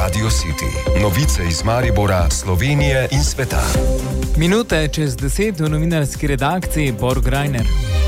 Radio City. Novice iz Maribora, Slovenije in sveta. Minute čez 10 v novinarski redakciji Borg Reiner.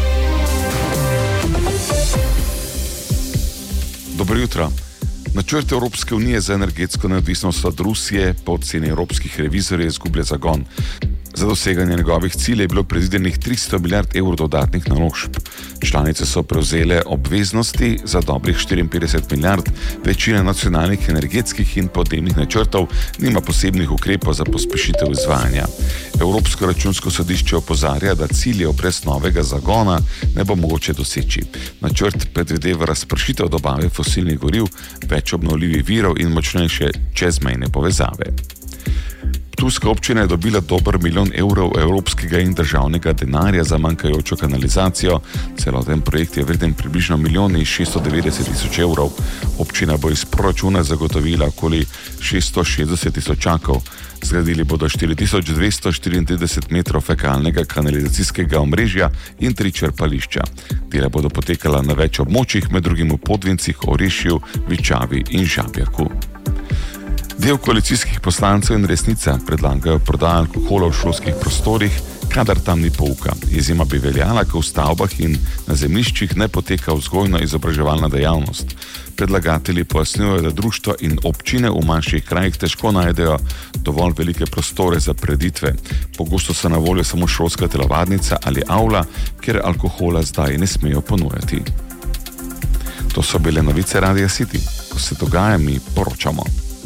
Dobro jutro. Načrt Evropske unije za energetsko neodvisnost od Rusije po oceni evropskih revizorjev izgublja zagon. Za doseganje njegovih ciljev je bilo predvidenih 300 milijard evrov dodatnih naložb. Članice so prevzele obveznosti za dobrih 54 milijard, večina nacionalnih energetskih in podnebnih načrtov nima posebnih ukrepov za pospešitev izvajanja. Evropsko računsko sodišče opozarja, da ciljev brez novega zagona ne bo mogoče doseči. Načrt predvideva razpršitev dobave fosilnih goriv, več obnovljivih virov in močnejše čezmejne povezave. Ptujska občina je dobila dober 1 milijon evrov evropskega in državnega denarja za manjkajočo kanalizacijo. Celoten projekt je vreden približno 1.690.000 evrov. Občina bo iz proračuna zagotovila okoli 660 tisočakov. Zgradili bodo 4234 metrov fekalnega kanalizacijskega omrežja in 3 črpališča. Dela bodo potekala na več območjih, med drugim v Podvincih, Orešju, Vičavi in Žabjerku. Del koalicijskih poslancev in Resnica predlagajo prodajo alkohola v šolskih prostorih, kadar tam ni pouka. Izjema bi veljala, ko v stavbah in na zemljiščih ne poteka vzgojno-izobraževalna dejavnost. Predlagatelji pojasnjujejo, da društva in občine v manjših krajih težko najdejo dovolj velike prostore za prireditve. Pogosto so na voljo samo šolska telovadnica ali avla, kjer alkohola zdaj ne smejo ponujati. To so bile novice Radia City. Ko se dogaja, mi poročamo.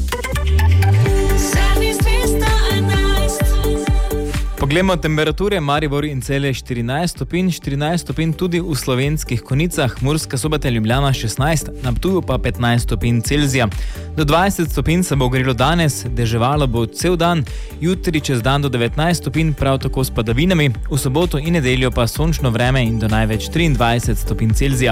Poglejmo temperature. Maribor in Celje 14 stopinj tudi v Slovenskih Konjicah, Murska Sobota in Ljubljana 16, na Ptuju pa 15 stopinj Celzija. Do 20 stopinj se bo ogrelo danes, deževalo bo cel dan, jutri čez dan do 19 stopinj, prav tako s padavinami, v soboto in nedeljo pa sončno vreme in do največ 23 stopinj Celzija.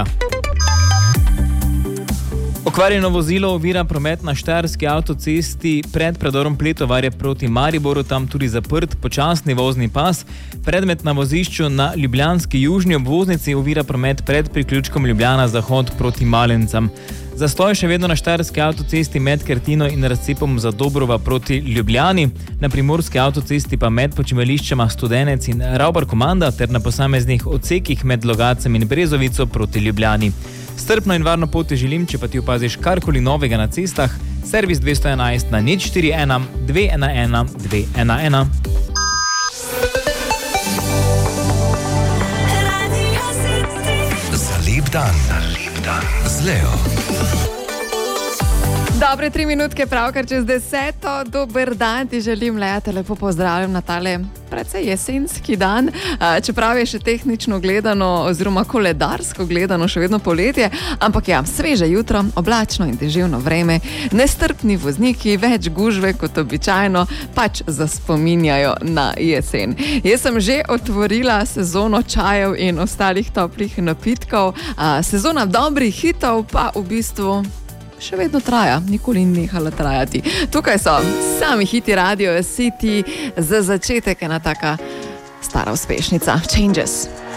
Okvarjeno vozilo ovira promet na Štajerski avtocesti pred predorom Pletovarje proti Mariboru, tam tudi zaprt počasni vozni pas. Predmet na vozišču na ljubljanski južni obvoznici ovira promet pred priključkom Ljubljana Zahod proti Malencam. Zastoj še vedno na Štajerski avtocesti med Kertino in razcepom Zadobrova proti Ljubljani, na Primorski avtocesti pa med počivališčema Studenec in Ravbar Komanda ter na posameznih odsekih med Logacem in Brezovico proti Ljubljani. Strpno in varno pot želim, če pa ti opaziš karkoli novega na cestah, servis 211 na 041 211 211. Za lep dan. Z Leo. Dobre 3 minutke, pravkar čez 10. Dober dan ti želim, Lea, te lepo pozdravljam na tale precej jesenski dan, čeprav je še tehnično gledano oziroma koledarsko gledano še vedno poletje, ampak ja, sveže jutro, oblačno in deževno vreme, nestrpni vozniki, več gužve kot običajno, pač zaspominjajo na jesen. Jaz sem že otvorila sezono čajev in ostalih toplih napitkov, sezona dobrih hitov pa v bistvu še vedno traja, nikoli ni nehala trajati. Tukaj so sami hiti Radio City, za začetek ena taka stara uspešnica, Changes.